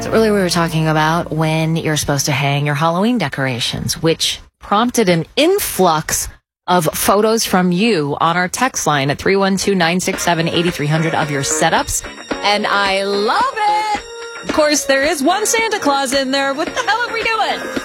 So earlier we were talking about when you're supposed to hang your Halloween decorations, which prompted an influx of photos from you on our text line at 312-967-8300 of your setups. And I love it. Of course, there is one Santa Claus in there. What the hell are we doing?